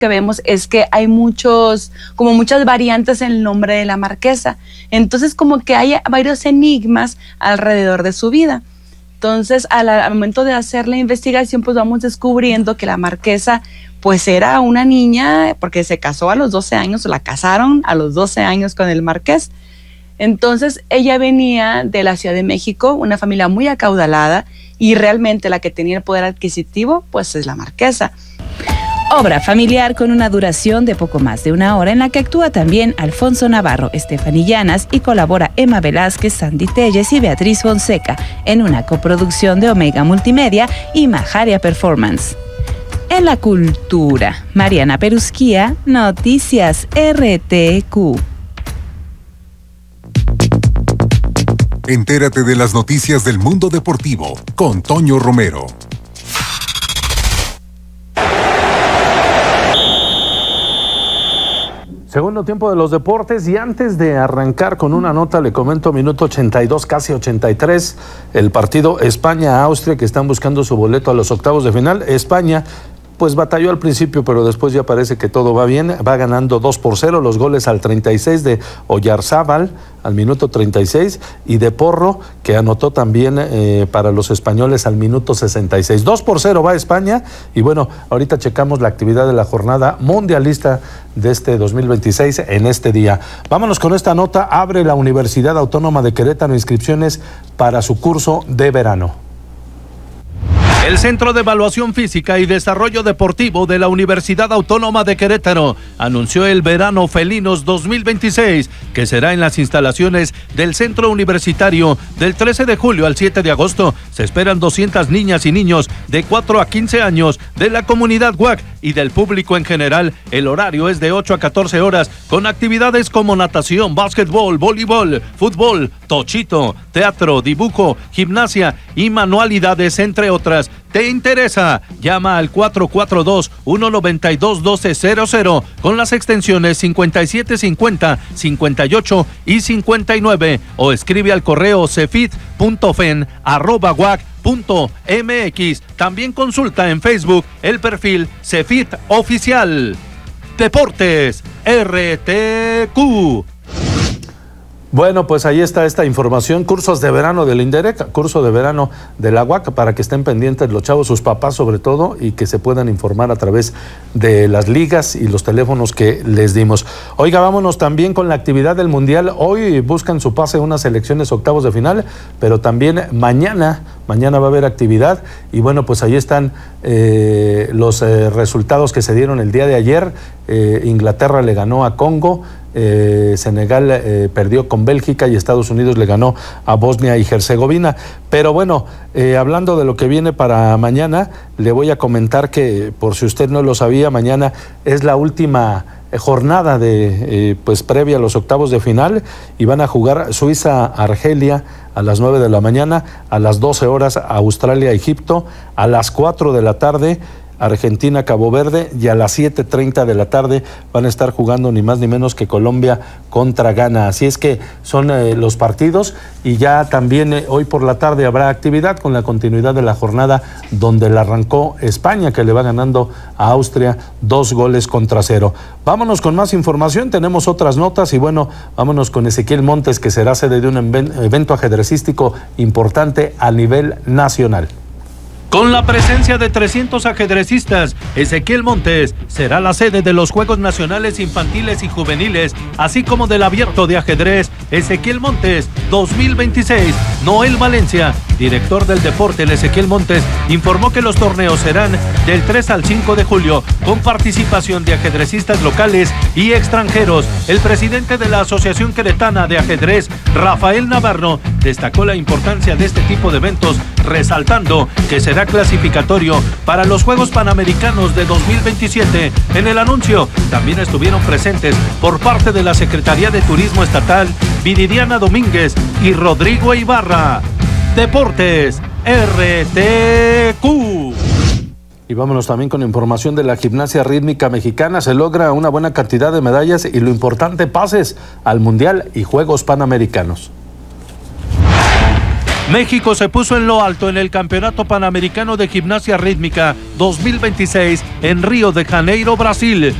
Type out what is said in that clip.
que vemos es que hay muchas variantes en el nombre de la marquesa. Entonces, como que hay varios enigmas alrededor de su vida. Entonces, al momento de hacer la investigación, pues vamos descubriendo que la marquesa, pues era una niña, porque se casó a los 12 años, la casaron a los 12 años con el marqués. Entonces, ella venía de la Ciudad de México, una familia muy acaudalada, y realmente la que tenía el poder adquisitivo, pues es la marquesa. Obra familiar con una duración de poco más de 1 hora, en la que actúa también Alfonso Navarro, Estefanía Llanas, y colabora Emma Velázquez, Sandy Telles y Beatriz Fonseca, en una coproducción de Omega Multimedia y Majaria Performance. En la cultura, Mariana Perusquía, Noticias RTQ. Entérate de las noticias del mundo deportivo con Toño Romero. Segundo tiempo de los deportes, y antes de arrancar con una nota, le comento, minuto 82, casi 83, el partido España-Austria, que están buscando su boleto a los octavos de final. España pues batalló al principio, pero después ya parece que todo va bien. Va ganando 2-0, los goles al 36 de Oyarzábal, al minuto 36, y de Porro, que anotó también para los españoles al minuto 66. 2-0 va España, y bueno, ahorita checamos la actividad de la jornada mundialista de este 2026 en este día. Vámonos con esta nota. Abre la Universidad Autónoma de Querétaro inscripciones para su curso de verano. El Centro de Evaluación Física y Desarrollo Deportivo de la Universidad Autónoma de Querétaro anunció el Verano Felinos 2026, que será en las instalaciones del Centro Universitario del 13 de julio al 7 de agosto. Se esperan 200 niñas y niños de 4 a 15 años de la comunidad UAC y del público en general. El horario es de 8 a 14 horas, con actividades como natación, básquetbol, voleibol, fútbol, tochito, teatro, dibujo, gimnasia y manualidades, entre otras. ¿Te interesa? Llama al 442-192-1200 con las extensiones 5750, 58 y 59, o escribe al correo cefit.fen@uac.mx. También consulta en Facebook el perfil Cefit Oficial. Deportes RTQ. Bueno, pues ahí está esta información. Cursos de verano del INDEREC, curso de verano de la UAC, para que estén pendientes los chavos, sus papás sobre todo, y que se puedan informar a través de las ligas y los teléfonos que les dimos. Oiga, vámonos también con la actividad del Mundial. Hoy buscan su pase a unas selecciones octavos de final, pero también mañana va a haber actividad. Y bueno, pues ahí están los resultados que se dieron el día de ayer. Inglaterra le ganó a Congo. Senegal perdió con Bélgica y Estados Unidos le ganó a Bosnia y Herzegovina. Pero bueno, hablando de lo que viene para mañana, le voy a comentar que, por si usted no lo sabía, mañana es la última jornada de previa a los octavos de final, y van a jugar Suiza-Argelia a las 9 de la mañana, a las 12 horas Australia-Egipto, a las 4 de la tarde Argentina-Cabo Verde, y a las 7:30 de la tarde van a estar jugando ni más ni menos que Colombia contra Ghana. Así es que son los partidos, y ya también hoy por la tarde habrá actividad con la continuidad de la jornada donde la arrancó España, que le va ganando a Austria 2-0. Vámonos con más información, tenemos otras notas, y bueno, vámonos con Ezequiel Montes, que será sede de un evento ajedrecístico importante a nivel nacional. Con la presencia de 300 ajedrecistas, Ezequiel Montes será la sede de los Juegos Nacionales Infantiles y Juveniles, así como del Abierto de Ajedrez Ezequiel Montes 2026. Noel Valencia, director del deporte en Ezequiel Montes, informó que los torneos serán del 3 al 5 de julio, con participación de ajedrecistas locales y extranjeros. El presidente de la Asociación Queretana de Ajedrez, Rafael Navarro, destacó la importancia de este tipo de eventos, resaltando que será clasificatorio para los Juegos Panamericanos de 2027. En el anuncio también estuvieron presentes, por parte de la Secretaría de Turismo Estatal, Viridiana Domínguez y Rodrigo Ibarra. Deportes RTQ. Y vámonos también con información de la gimnasia rítmica mexicana. Se logra una buena cantidad de medallas y, lo importante, pases al Mundial y Juegos Panamericanos. México se puso en lo alto en el Campeonato Panamericano de Gimnasia Rítmica 2026 en Río de Janeiro, Brasil.